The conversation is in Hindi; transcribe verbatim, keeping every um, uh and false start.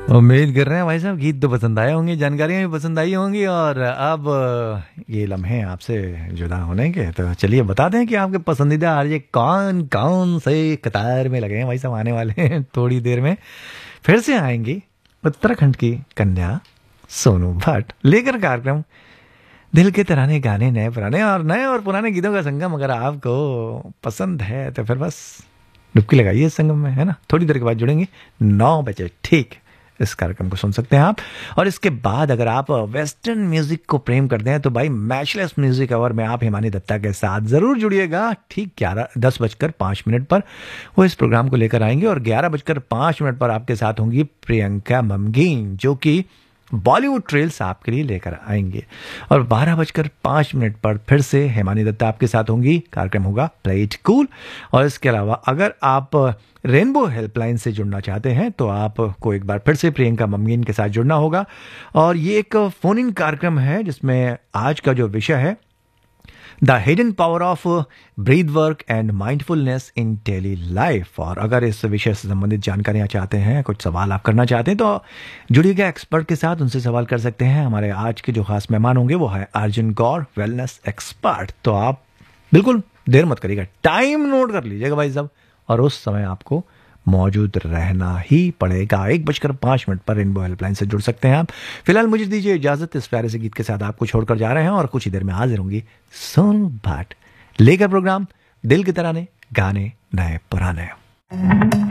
उम्मीद कर रहे हैं भाई साहब गीत तो पसंद आए होंगे, जानकारियां भी पसंद आई होंगी। और अब ये लम्हे आपसे जुदा होने के, तो चलिए बताते हैं कि आपके पसंदीदा आरजे कौन कौन से कतार में लगे हैं भाई साहब। आने वाले हैं थोड़ी देर में फिर से आएंगी उत्तराखंड की कन्या सोनू भट्ट लेकर कार्यक्रम दिल के तराने गाने, नए पुराने और नए और पुराने गीतों का संगम। अगर आपको पसंद है तो फिर बस डुबकी लगाइए इस संगम में, है ना। थोड़ी देर के बाद जुड़ेंगे नौ बजे ठीक इस कार्यक्रम को सुन सकते हैं आप। और इसके बाद अगर आप वेस्टर्न म्यूजिक को प्रेम करते हैं तो भाई मैचलेस म्यूजिक आवर में आप हिमानी दत्ता के साथ जरूर जुड़िएगा। ठीक ग्यारह दस बजकर पाँच मिनट पर वो इस प्रोग्राम को लेकर आएंगे और ग्यारह बजकर पाँच मिनट पर आपके साथ होंगी प्रियंका ममगीन, जो कि बॉलीवुड ट्रेल्स आपके लिए लेकर आएंगे। और बारह बजकर पाँच मिनट पर फिर से हेमानी दत्ता आपके साथ होंगी, कार्यक्रम होगा प्ले इट कूल। और इसके अलावा अगर आप रेनबो हेल्पलाइन से जुड़ना चाहते हैं तो आपको एक बार फिर से प्रियंका ममगीन के साथ जुड़ना होगा। और ये एक फोन इन कार्यक्रम है जिसमें आज का जो विषय है the hidden power of breath work and mindfulness in daily life. और अगर इस विषय से संबंधित जानकारियां चाहते हैं, कुछ सवाल आप करना चाहते हैं, तो जुड़िएगा एक्सपर्ट के साथ, उनसे सवाल कर सकते हैं। हमारे आज के जो खास मेहमान होंगे वो है अर्जुन गौर, वेलनेस एक्सपर्ट। तो आप बिल्कुल देर मत करिएगा, टाइम नोट कर लीजिएगा भाई साहब, और उस समय आपको मौजूद रहना ही पड़ेगा। एक बजकर पाँच मिनट पर रेनबो हेल्पलाइन से जुड़ सकते हैं आप। फिलहाल मुझे दीजिए इजाजत, इस प्यारे से गीत के साथ आपको छोड़कर जा रहे हैं और कुछ ही देर में हाजिर होंगी सोनू भट्ट लेकर प्रोग्राम दिल की तरह ने गाने नए पुराने।